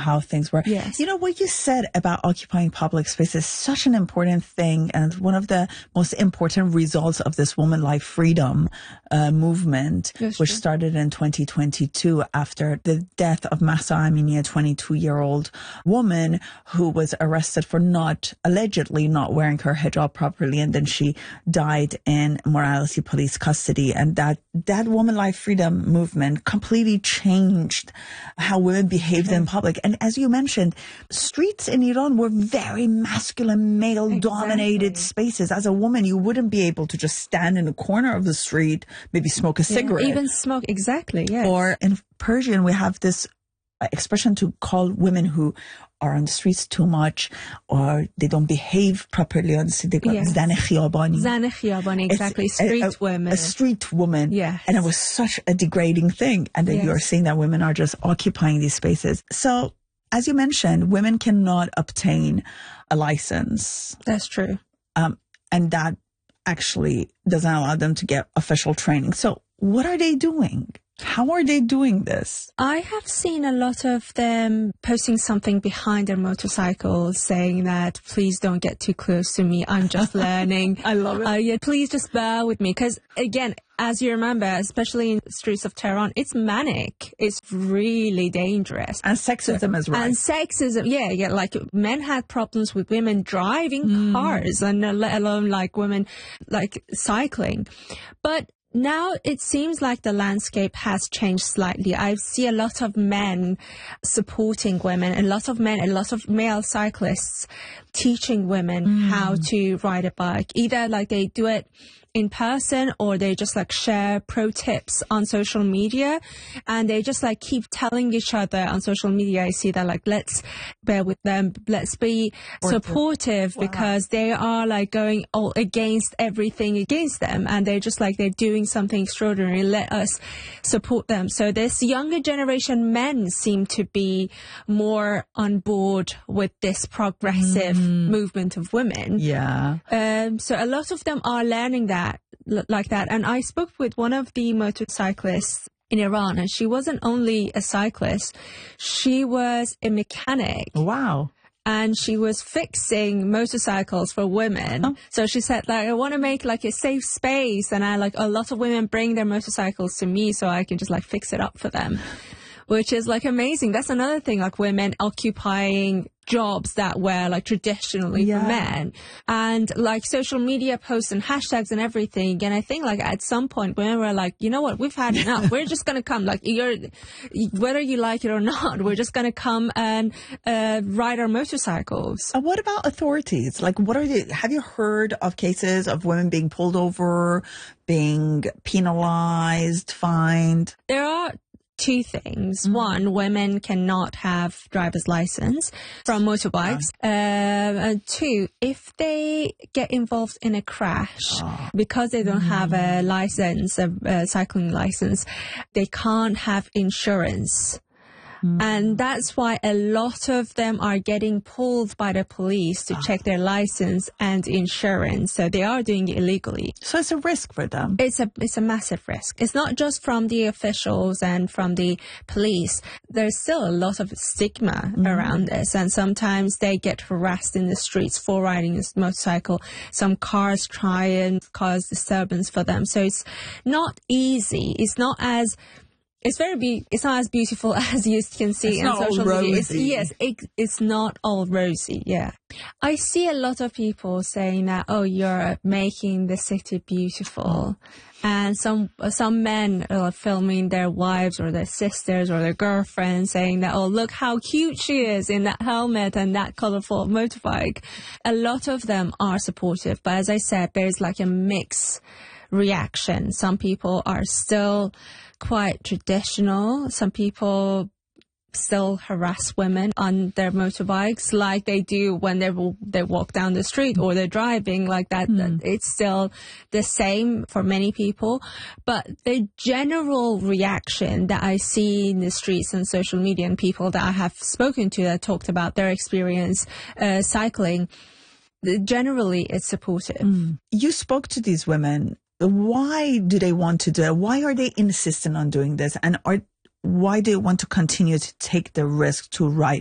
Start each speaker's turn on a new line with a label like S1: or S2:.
S1: how things were.
S2: Yes.
S1: You know, what you said about occupying public space is such an important thing, and one of the most important results of this Woman Life Freedom movement, which started in 2022 after the death of Mahsa Amini, a 22-year-old woman who was arrested for allegedly not wearing her hijab properly, and then she died in morality police custody. And that Woman Life Freedom movement completely changed how women behaved in public. And as you mentioned, streets in Iran were very masculine, male-dominated spaces. As a woman, you wouldn't be able to just stand in a corner of the street, maybe smoke a cigarette.
S2: Even smoke, exactly, yes.
S1: Or in Persian, we have this expression to call women who are on the streets too much, or they don't behave properly on the street. They call Zan Khiyabani.
S2: Zan Khiyabani, exactly. Street women.
S1: A street woman.
S2: Yes.
S1: And it was such a degrading thing. And then you're seeing that women are just occupying these spaces. So, as you mentioned, women cannot obtain a license.
S2: That's true.
S1: And that actually doesn't allow them to get official training. So what are they doing? How are they doing this?
S2: I have seen a lot of them posting something behind their motorcycles saying that, please don't get too close to me. I'm just learning.
S1: I love it.
S2: Please just bear with me. Because again, as you remember, especially in the streets of Tehran, it's manic. It's really dangerous.
S1: And sexism is right.
S2: And sexism, yeah. Like men had problems with women driving cars, and let alone like women like cycling. But now it seems like the landscape has changed slightly. I see a lot of men supporting women, a lot of male cyclists teaching women how to ride a bike. Either like they do it in person, or they just like share pro tips on social media, and they just like keep telling each other on social media. I see that like, let's bear with them, let's be supportive, because they are like going all against everything against them, and they're just like, they're doing something extraordinary. Let us support them. So this younger generation men seem to be more on board with this progressive movement of women.
S1: Yeah.
S2: So a lot of them are learning that like that. And I spoke with one of the motorcyclists in Iran, and she wasn't only a cyclist, she was a mechanic.
S1: Wow.
S2: And she was fixing motorcycles for women. Oh. So she said, like, I want to make like a safe space, and I like a lot of women bring their motorcycles to me so I can just like fix it up for them, which is like amazing. That's another thing, like women occupying jobs that were like traditionally for men, and like social media posts and hashtags and everything. And I think like at some point women were like, you know what, we've had enough. We're just going to come, like whether you like it or not, we're just going to come and ride our motorcycles.
S1: What about authorities? Like, have you heard of cases of women being pulled over, being penalized, fined?
S2: There are two things. One, women cannot have driver's license from motorbikes. And two, if they get involved in a crash, because they don't have a license, a cycling license, they can't have insurance. And that's why a lot of them are getting pulled by the police to check their license and insurance. So they are doing it illegally.
S1: So it's a risk for them.
S2: It's a massive risk. It's not just from the officials and from the police. There's still a lot of stigma around this. And sometimes they get harassed in the streets for riding a motorcycle. Some cars try and cause disturbance for them. So it's not easy. It's not as beautiful as you can see on social media. It's not all rosy. Yeah. I see a lot of people saying that, oh, you're making the city beautiful. And some men are filming their wives or their sisters or their girlfriends saying that, oh, look how cute she is in that helmet and that colorful motorbike. A lot of them are supportive. But as I said, there's like a mixed reaction. Some people are still quite traditional. Some people still harass women on their motorbikes like they do when they walk down the street or they're driving like that. It's still the same for many people. But the general reaction that I see in the streets and social media and people that I have spoken to that talked about their experience cycling, generally it's supportive.
S1: You spoke to these women. Why do they want to do it? Why are they insistent on doing this? And why do they want to continue to take the risk to ride